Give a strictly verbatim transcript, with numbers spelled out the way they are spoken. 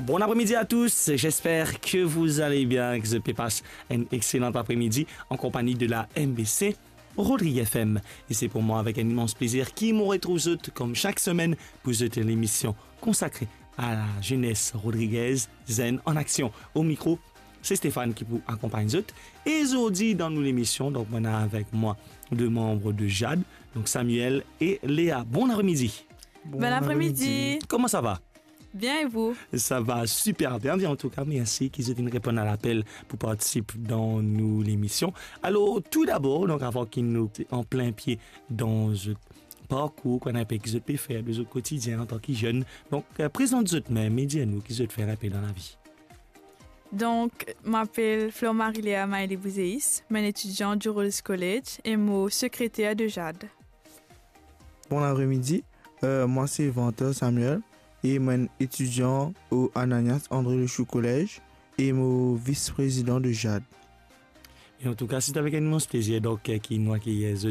Bon après-midi à tous, j'espère que vous allez bien, que vous passez un excellent après-midi en compagnie de la M B C Rodrigue F M. Et c'est pour moi avec un immense plaisir qui me retrouve comme chaque semaine pour cette l'émission consacrée à la jeunesse rodriguaise zen en action. Au micro, c'est Stéphane qui vous accompagne. Et aujourd'hui dans nous l'émission, donc on a avec moi deux membres de Jade, donc Samuel et Léa. Bon après-midi. Bon, bon après-midi. Comment ça va? Bien et vous? Ça va super bien, bien en tout cas. Merci qu'ils aient répondu à l'appel pour participer dans nous l'émission. Alors tout d'abord, donc avant qu'ils nous en plein pied dans le parcours qu'on appelle qu'ils ont faire de notre quotidien en tant que jeunes. Donc euh, présente même et dis-nous qu'ils ont fait rappel dans la vie. Donc, je m'appelle Fleur-Marie-Léa Maëlé-Bouzéis, je suis étudiante du Rhodes College et mon secrétaire de Jade. Bon après-midi, euh, moi c'est Venteur Samuel. Et je suis étudiant au Ananias André Le Chou Collège et mon vice-président de Jade. Et en tout cas, c'est avec un immense plaisir donc qui nous accueille